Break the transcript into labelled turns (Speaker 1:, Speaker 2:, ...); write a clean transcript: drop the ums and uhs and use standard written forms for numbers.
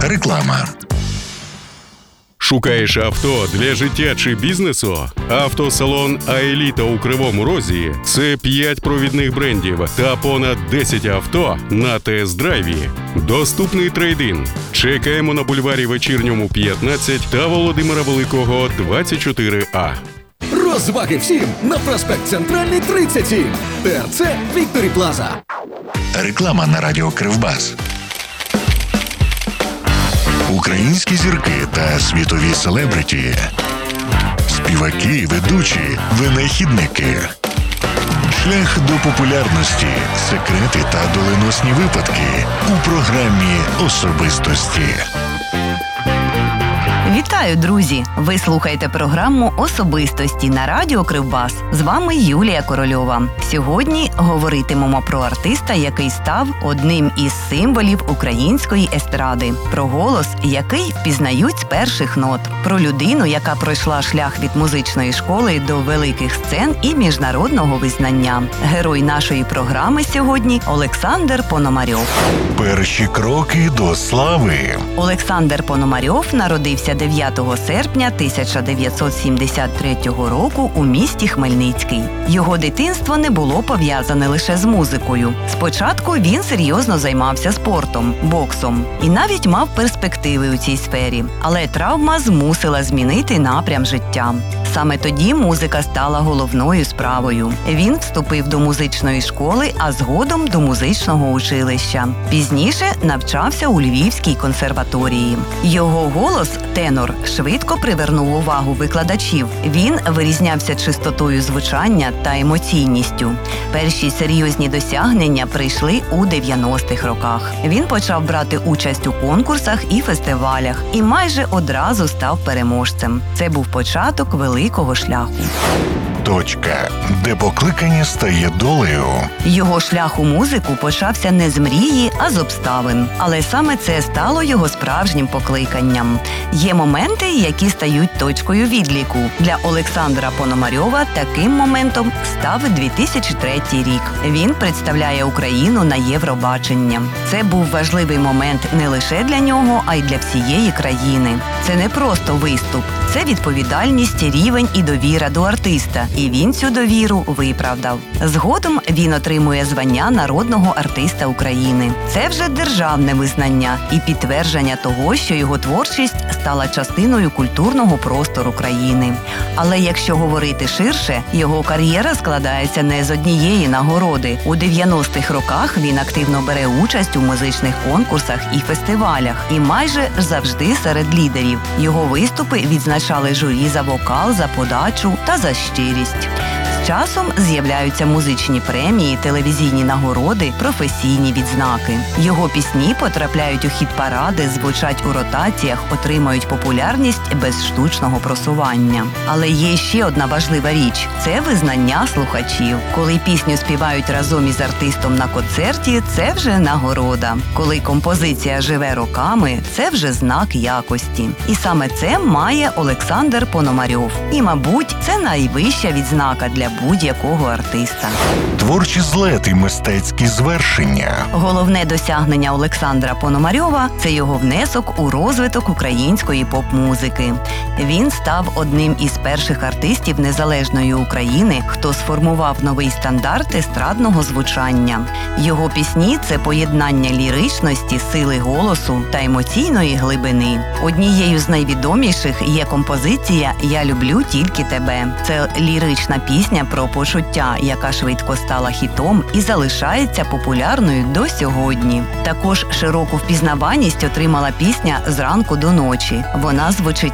Speaker 1: Реклама.
Speaker 2: Шукаєш авто для життя чи бізнесу? Автосалон «Аеліта» у Кривому Розі – це 5 провідних брендів та понад 10 авто на тест-драйві. Доступний трейд-ін. Чекаємо на бульварі Вечірньому, 15 та Володимира Великого, 24А.
Speaker 3: Розваги всім на проспект Центральний, 37. ТРЦ «Вікторі Плаза».
Speaker 1: Реклама на радіо Кривбас. Українські зірки та світові селебриті. Співаки, ведучі, винахідники. Шлях до популярності, секрети та доленосні випадки у програмі «Особистості».
Speaker 4: Вітаю, друзі! Ви слухаєте програму «Особистості» на радіо Кривбас. З вами Юлія Корольова. Сьогодні говоритимемо про артиста, який став одним із символів української естради. Про голос, який впізнають з перших нот. Про людину, яка пройшла шлях від музичної школи до великих сцен і міжнародного визнання. Герой нашої програми сьогодні – Олександр Пономарьов.
Speaker 1: Перші кроки до слави.
Speaker 4: Олександр Пономарьов народився 9 серпня 1973 року у місті Хмельницький. Його дитинство не було пов'язане лише з музикою. Спочатку він серйозно займався спортом, боксом і навіть мав перспективи у цій сфері. Але травма змусила змінити напрям життя. Саме тоді музика стала головною справою. Він вступив до музичної школи, а згодом до музичного училища. Пізніше навчався у Львівській консерваторії. Його голос, тенор, швидко привернув увагу викладачів. Він вирізнявся чистотою звучання та емоційністю. Перші серйозні досягнення прийшли у 90-х роках. Він почав брати участь у конкурсах і фестивалях і майже одразу став переможцем. Це був початок великого шляху.
Speaker 1: Точка, де покликання стає долею.
Speaker 4: Його шлях у музику почався не з мрії, а з обставин. Але саме це стало його справжнім покликанням. Є моменти, які стають точкою відліку. Для Олександра Пономарьова таким моментом став 2003 рік. Він представляє Україну на Євробаченні. Це був важливий момент не лише для нього, а й для всієї країни. Це не просто виступ. Це відповідальність, рівень і довіра до артиста. І він цю довіру виправдав. Згодом він отримує звання народного артиста України. Це вже державне визнання і підтвердження того, що його творчість стала частиною культурного простору країни. Але якщо говорити ширше, його кар'єра складається не з однієї нагороди. У 90-х роках він активно бере участь у музичних конкурсах і фестивалях. І майже завжди серед лідерів. Його виступи відзначали журі за вокал, за подачу та за щирість. З часом з'являються музичні премії, телевізійні нагороди, професійні відзнаки. Його пісні потрапляють у хіт-паради, звучать у ротаціях, отримують популярність без штучного просування. Але є ще одна важлива річ – це визнання слухачів. Коли пісню співають разом із артистом на концерті – це вже нагорода. Коли композиція живе роками – це вже знак якості. І саме це має Олександр Пономарьов. І, мабуть, це найвища відзнака для будь-якого артиста.
Speaker 1: Творчі злети, мистецькі звершення.
Speaker 4: Головне досягнення Олександра Пономарьова – це його внесок у розвиток української поп-музики. Він став одним із перших артистів незалежної України, хто сформував новий стандарт естрадного звучання. Його пісні – це поєднання ліричності, сили голосу та емоційної глибини. Однією з найвідоміших є композиція «Я люблю тільки тебе». Це лірична пісня про почуття, яка швидко стала хітом і залишається популярною до сьогодні. Також широку впізнаваність отримала пісня «Зранку до ночі». Вона звучить